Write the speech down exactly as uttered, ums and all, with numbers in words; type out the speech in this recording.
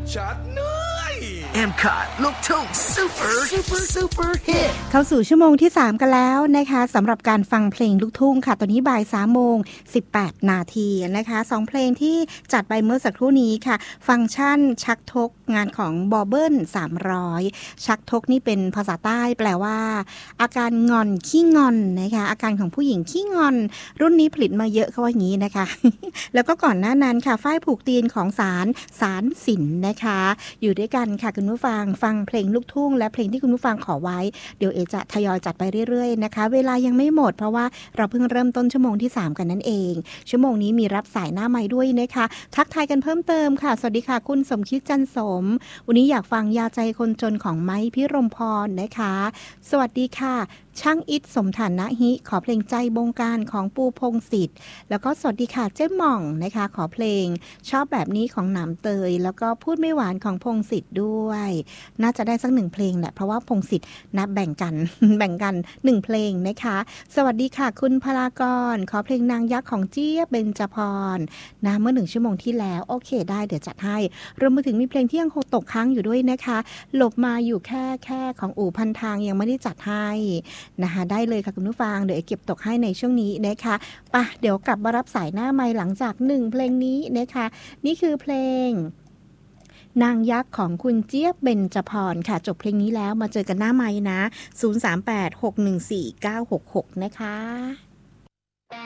ชัดเนยเอ็ม คอ ลูกทุ่งซูเปอร์ซูเปอร์ซูเปอร์ฮิตเข้าสู่ชั่วโมงที่สามกันแล้วนะคะสำหรับการฟังเพลงลูกทุ่งค่ะตอนนี้บ่ายสามโมงสิบแปดนาทีนะคะสองเพลงที่จัดไปเมื่อสักครู่นี้ค่ะฟังก์ชันชักทกงานของบอเบิ้ลสามร้อยชักทกนี่เป็นภาษาใต้แปลว่าอาการงอนขี้งอนนะคะอาการของผู้หญิงขี้งอนรุ่นนี้ผลิตมาเยอะเขาว่าอย่างนี้นะคะ แล้วก็ก่อนหน้านั้นค่ะฝ้ายผูกตีนของสารสารสินนะคะอยู่ด้วยกันค่ะคุณผู้ฟังฟังเพลงลูกทุ่งและเพลงที่คุณผู้ฟังขอไว้เดี๋ยวเอจะทยอยจัดไปเรื่อยๆนะคะเวลายังไม่หมดเพราะว่าเราเพิ่งเริ่มต้นชั่วโมงที่สามกันนั่นเองชั่วโมงนี้มีรับสายหน้าไมค์ด้วยนะคะทักทายกันเพิ่มเติมค่ะสวัสดีค่ะคุณสมคิดจันสมวันนี้อยากฟังยาใจคนจนของไม้พิรมพรนะคะสวัสดีค่ะช่างอิฐสมฐานะฮิขอเพลงใจบงการของปูพงศิษฐ์แล้วก็สวัสดีค่ะเจ๊หม่องนะคะขอเพลงชอบแบบนี้ของหนามเตยแล้วก็พูดไม่หวานของพงศิษฐ์ด้วยน่าจะได้สักหนึ่งเพลงแหละเพราะว่าพงศิษฐ์นับแบ่งกัน แบ่งกันหนึ่งเพลงนะคะสวัสดีค่ะคุณพลากรขอเพลงนางยักษ์ของเจี๊ยบเบญจพรนะเมื่อหนึ่งชั่วโมงที่แล้วโอเคได้เดี๋ยวจัดให้รวมไปถึงมีเพลงที่ยังคงตกค้างอยู่ด้วยนะคะหลบมาอยู่แค่แค่ของอู่พันทางยังไม่ได้จัดให้นะคะได้เลยค่ะคุณผู้ฟังเดี๋ยวเก็บตกให้ในช่วงนี้นะคะป่ะเดี๋ยวกลับมารับสายหน้าไมค์หลังจากหนึ่งเพลงนี้นะคะนี่คือเพลงนางยักษ์ของคุณเจี๊ยบเบญจพรค่ะจบเพลงนี้แล้วมาเจอกันหน้าไมค์นะศูนย์ สาม แปด หก หนึ่ง สี่ เก้า หก หกนะคะ